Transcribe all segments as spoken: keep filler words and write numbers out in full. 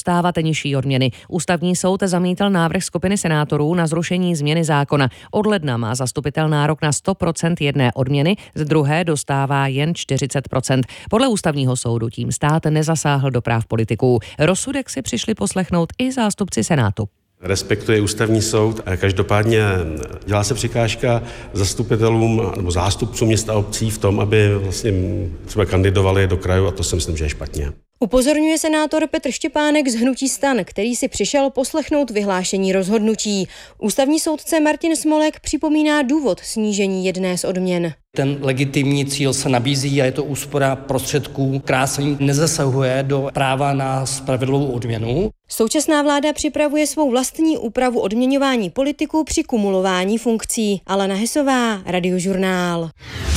dostávat nižší odměny. Ústavní soud zamítl návrh skupiny senátorů na zrušení změny zákona. Od ledna má zastupitel nárok na sto procent jedné odměny, z druhé dostává jen čtyřicet procent. Podle ústavního soudu tím stát nezasáhl do práv politiků. Rozsudek si přišli poslechnout i zástupci Senátu. Respektuje ústavní soud a každopádně dělá se překážka zastupitelům nebo zástupcům měst a obcí v tom, aby vlastně třeba kandidovali do krajů, a to si myslím, že je špatně. Upozorňuje senátor Petr Štěpánek z hnutí STAN, který si přišel poslechnout vyhlášení rozhodnutí. Ústavní soudce Martin Smolek připomíná důvod snížení jedné z odměn. Ten legitimní cíl se nabízí a je to úspora prostředků, která se nezasahuje do práva na spravedlivou odměnu. Současná vláda připravuje svou vlastní úpravu odměňování politiků při kumulování funkcí. Alena Hesová, Radiožurnál.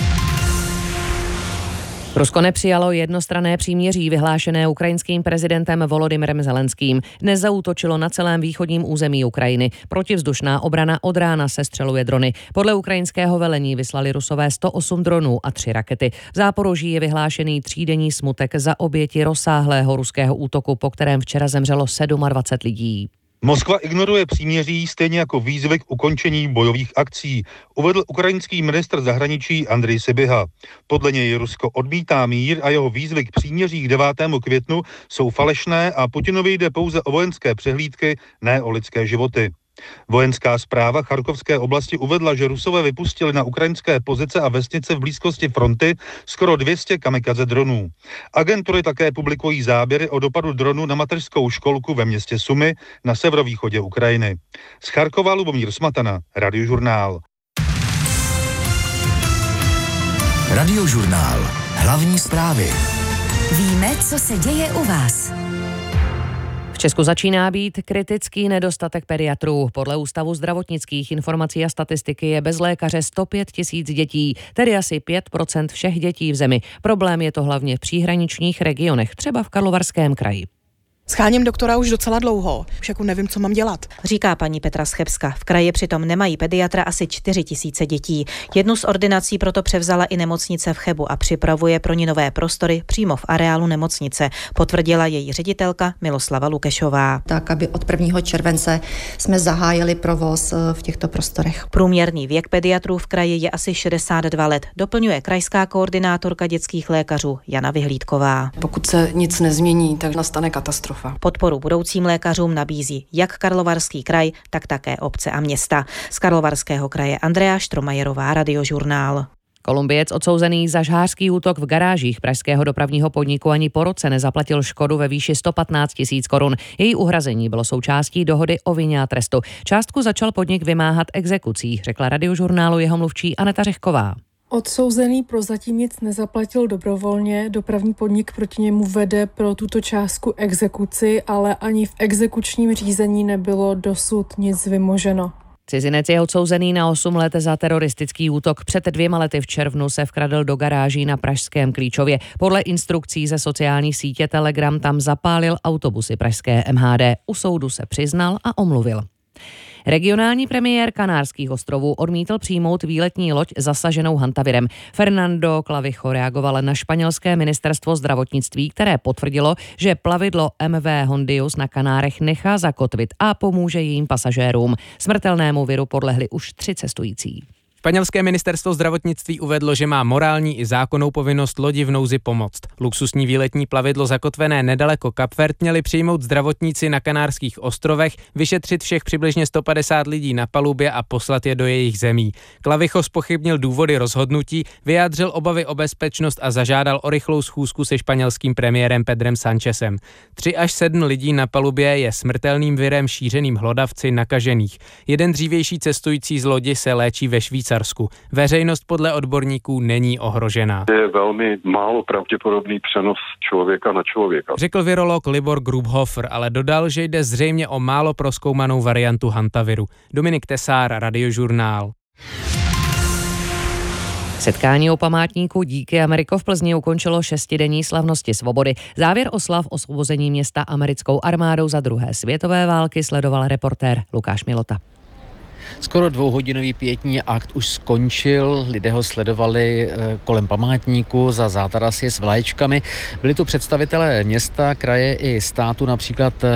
Rusko nepřijalo jednostranné příměří vyhlášené ukrajinským prezidentem Volodymyrem Zelenským. Dnes zaútočilo na celém východním území Ukrajiny. Protivzdušná obrana od rána sestřeluje drony. Podle ukrajinského velení vyslali Rusové sto osm dronů a tři rakety. V Záporoží je vyhlášený třídenní smutek za oběti rozsáhlého ruského útoku, po kterém včera zemřelo dvacet sedm lidí. Moskva ignoruje příměří stejně jako výzvy k ukončení bojových akcí, uvedl ukrajinský ministr zahraničí Andrej Sybiha. Podle něj Rusko odmítá mír a jeho výzvy k příměří k devátému květnu jsou falešné a Putinovi jde pouze o vojenské přehlídky, ne o lidské životy. Vojenská správa Charkovské oblasti uvedla, že Rusové vypustili na ukrajinské pozice a vesnice v blízkosti fronty skoro dvě stě kamikaze dronů. Agentury také publikují záběry o dopadu dronu na mateřskou školku ve městě Sumy na severovýchodě Ukrajiny. Z Charkova Lubomír Smatana, Radiožurnál. Radiožurnál. Hlavní zprávy. Víme, co se děje u vás. V Česku začíná být kritický nedostatek pediatrů. Podle Ústavu zdravotnických informací a statistiky je bez lékaře sto pět tisíc dětí, tedy asi pět procent všech dětí v zemi. Problém je to hlavně v příhraničních regionech, třeba v Karlovarském kraji. Scháním doktora už docela dlouho, už jako nevím, co mám dělat. Říká paní Petra Schebska. V kraji přitom nemají pediatra asi čtyři tisíce dětí. Jednu z ordinací proto převzala i nemocnice v Chebu a připravuje pro ní nové prostory přímo v areálu nemocnice, potvrdila její ředitelka Miloslava Lukešová. Tak, aby od prvního července jsme zahájili provoz v těchto prostorech. Průměrný věk pediatrů v kraji je asi šedesát dva let, doplňuje krajská koordinátorka dětských lékařů Jana Vyhlídková. Pokud se nic nezmění, tak nastane katastrofa. Podporu budoucím lékařům nabízí jak Karlovarský kraj, tak také obce a města. Z Karlovarského kraje Andrea Štromajerová, Radiožurnál. Kolumbiec odsouzený za žhářský útok v garážích pražského dopravního podniku ani po roce nezaplatil škodu ve výši sto patnáct tisíc korun. Její uhrazení bylo součástí dohody o vině a trestu. Částku začal podnik vymáhat exekucí, řekla Radiožurnálu jeho mluvčí Aneta Řehková. Odsouzený prozatím nic nezaplatil dobrovolně, dopravní podnik proti němu vede pro tuto částku exekuci, ale ani v exekučním řízení nebylo dosud nic vymoženo. Cizinec je odsouzený na osm let za teroristický útok. Před dvěma lety v červnu se vkradl do garáží na pražském Klíčově. Podle instrukcí ze sociální sítě Telegram tam zapálil autobusy pražské M H D. U soudu se přiznal a omluvil. Regionální premiér Kanárských ostrovů odmítl přijmout výletní loď zasaženou hantavirem. Fernando Clavijo reagoval na španělské ministerstvo zdravotnictví, které potvrdilo, že plavidlo M V Hondius na Kanárech nechá zakotvit a pomůže jejím pasažérům. Smrtelnému viru podlehli už tři cestující. Španělské ministerstvo zdravotnictví uvedlo, že má morální i zákonnou povinnost lodi v nouzi pomoct. Luxusní výletní plavidlo zakotvené nedaleko Kapvert měli přijmout zdravotníci na Kanárských ostrovech, vyšetřit všech přibližně sto padesát lidí na palubě a poslat je do jejich zemí. Clavijo zpochybnil důvody rozhodnutí, vyjádřil obavy o bezpečnost a zažádal o rychlou schůzku se španělským premiérem Pedrem Sanchezem. Tři až sedm lidí na palubě je smrtelným virem šířeným hlodavci nakažených. Jeden dřívější cestující z lodi se léčí ve Švýcarsku. Veřejnost podle odborníků není ohrožená. Je velmi málo pravděpodobný přenos člověka na člověka, řekl virolog Libor Grubhofer, ale dodal, že jde zřejmě o málo prozkoumanou variantu hantaviru. Dominik Tesár, Radiožurnál. Setkání u památníku Díky Ameriko v Plzni ukončilo šestidenní slavnosti svobody. Závěr oslav osvobození města americkou armádou za druhé světové války sledoval reportér Lukáš Milota. Skoro dvouhodinový pietní akt už skončil, lidé ho sledovali kolem památníku za zátarasy s vlaječkami. Byli tu představitelé města, kraje i státu, například